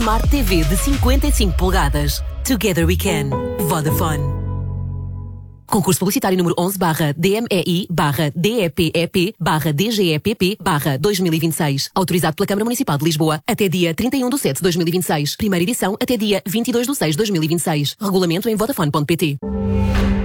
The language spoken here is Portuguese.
Smart TV de 55 polegadas. Together we can. Vodafone. Concurso publicitário número 11/DMEI/DEPEP/DGEPP/2026. Autorizado pela Câmara Municipal de Lisboa até dia 31/7/2026. Primeira edição até dia 22/6/2026. Regulamento em vodafone.pt.